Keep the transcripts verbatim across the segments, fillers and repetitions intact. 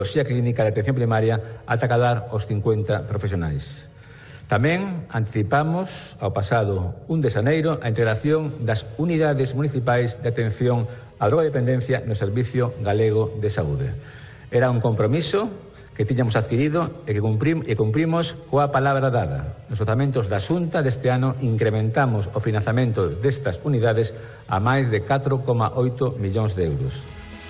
Psicología clínica de atención primaria ata cadar os cincuenta profesionais. Tamén anticipamos ao pasado un de xaneiro a integración das unidades municipais de atención á drogodependencia no Servicio Galego de Saúde. Era un compromiso que tiñamos adquirido e que cumprim, e cumprimos coa palabra dada. Nos orzamentos da Xunta deste ano incrementamos o financiamento destas unidades a máis de catro coma oito millóns de euros.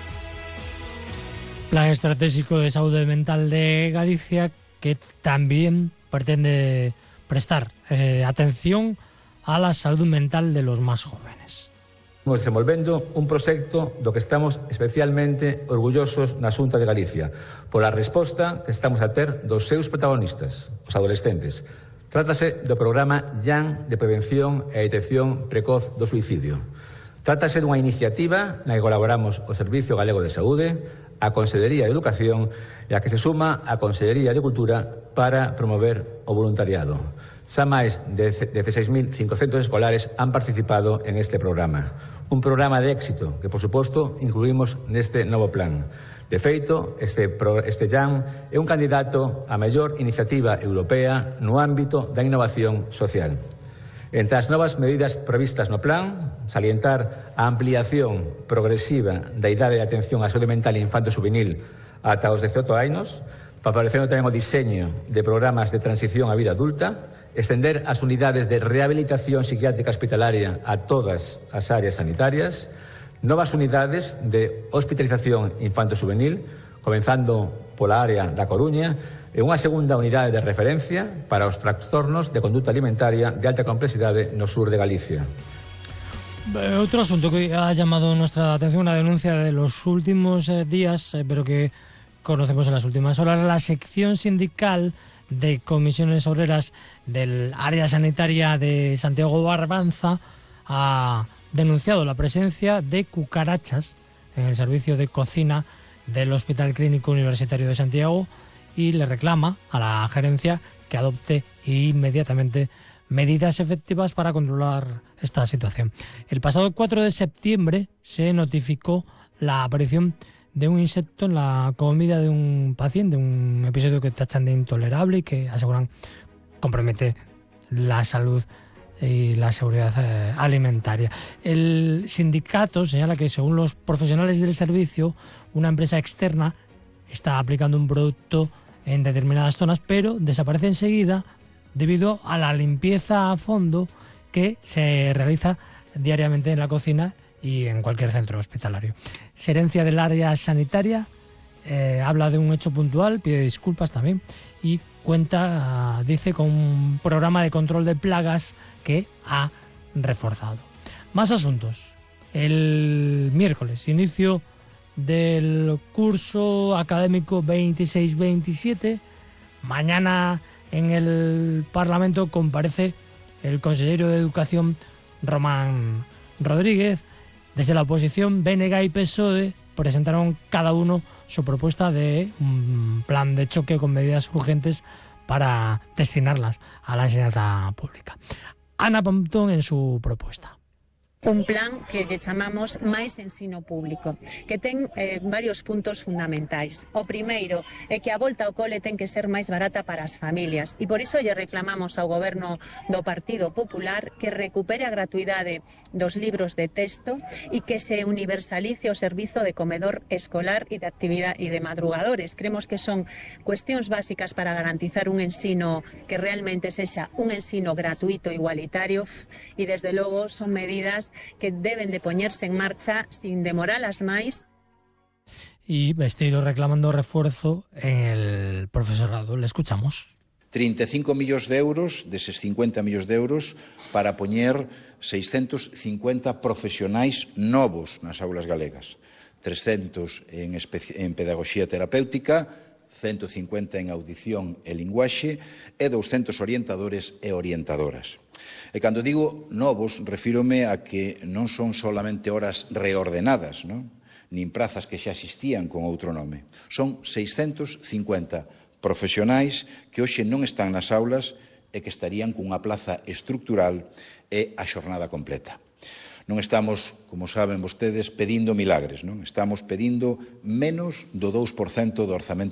Plan Estratégico de Saúde Mental de Galicia que también pretende prestar eh, atención a la salud mental de los más jóvenes. Estamos desenvolvendo un proxecto do que estamos especialmente orgullosos na Xunta de Galicia pola resposta que estamos a ter dos seus protagonistas, os adolescentes. Trátase do programa Jan de Prevención e Detección Precoz do Suicidio. Trátase dunha iniciativa na que colaboramos o Servicio Galego de Saúde, a Consellería de Educación e a que se suma a Consellería de Cultura para promover o voluntariado. Xa máis de dieciséis mil cincocentos escolares han participado en este programa. Un programa de éxito que, por suposto, incluímos neste novo plan. De feito, este, este Jan é un candidato a mellor iniciativa europea no ámbito da innovación social. Entre as novas medidas previstas no plan, salientar a ampliación progresiva da idade de atención á saúde mental infanto-juvenil ata os dezaoito anos, favorecendo tamén o diseño de programas de transición á vida adulta, extender as unidades de rehabilitación psiquiátrica hospitalaria a todas as áreas sanitarias, novas unidades de hospitalización infanto-juvenil, comenzando pola área da Coruña, e unha segunda unidade de referencia para os trastornos de conduta alimentaria de alta complexidade no sur de Galicia. Otro asunto que ha llamado nuestra atención, una denuncia de los últimos eh, días, eh, pero que conocemos en las últimas horas, la sección sindical de comisiones obreras del área sanitaria de Santiago Barbanza ha denunciado la presencia de cucarachas en el servicio de cocina del Hospital Clínico Universitario de Santiago y le reclama a la gerencia que adopte inmediatamente medidas efectivas para controlar esta situación. El pasado cuatro de septiembre se notificó la aparición de un insecto en la comida de un paciente, un episodio que tachan de intolerable y que aseguran compromete la salud y la seguridad eh, alimentaria. El sindicato señala que, según los profesionales del servicio, una empresa externa está aplicando un producto en determinadas zonas, pero desaparece enseguida debido a la limpieza a fondo que se realiza diariamente en la cocina y en cualquier centro hospitalario. Gerencia del área sanitaria eh, habla de un hecho puntual, pide disculpas también y cuenta, dice, con un programa de control de plagas que ha reforzado. Más asuntos. El miércoles, inicio del curso académico veintiséis veintisiete. Mañana en el Parlamento comparece el consejero de Educación Román Rodríguez. Desde la oposición, B N G y P S O E presentaron cada uno su propuesta de un plan de choque con medidas urgentes para destinarlas a la enseñanza pública. Ana Pontón en su propuesta. Un plan que lle chamamos Máis Ensino Público, que ten eh, varios puntos fundamentais. O primeiro é que a volta ao cole ten que ser máis barata para as familias e por iso lle reclamamos ao goberno do Partido Popular que recupere a gratuidade dos libros de texto e que se universalice o servizo de comedor escolar e de actividade e de madrugadores. Creemos que son cuestións básicas para garantizar un ensino que realmente sexa un ensino gratuito e igualitario e desde logo son medidas que deben de poñerse en marcha sin demoralas máis. Y Besteiro reclamando refuerzo en el profesorado. Le escuchamos. trinta e cinco millóns de euros, deses cincuenta millóns de euros, para poñer seiscentos cincuenta profesionais novos nas aulas galegas. trescentos en, en pedagogía terapéutica, ciento cincuenta en audición e linguaxe e douscentos orientadores e orientadoras. E cando digo novos, refírome a que non son solamente horas reordenadas, non? Nin prazas que xa existían con outro nome. Son seiscentos cincuenta profesionais que hoxe non están nas aulas e que estarían cunha plaza estructural e a xornada completa. Non estamos, como saben vostedes, pedindo milagres, non? Estamos pedindo menos do dous por cento do orzamento